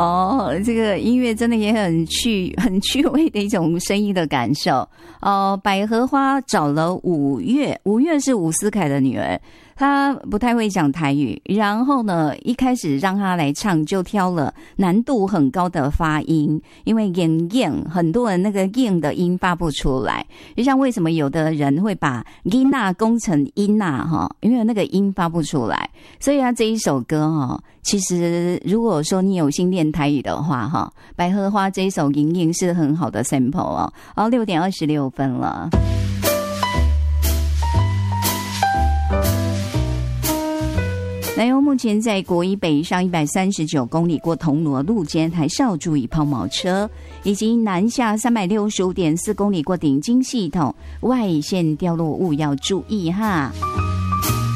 哦，这个音乐真的也很趣味的一种声音的感受。百合花找了五月是伍思凯的女儿，她不太会讲台语，然后呢，一开始让她来唱就挑了难度很高的发音，因为很多人那个的音发不出来，就像为什么有的人会把音呐攻成音呐哈，因为那个音发不出来，所以他这一首歌哈，其实如果说你有心练台语的话哈，百合花这一首音是很好的 sample 哦。6点26分了。南邮目前在国一北上139公里过铜锣路间还是要注意抛锚车，以及南下365.4公里过顶金系统外线掉落物要注意哈。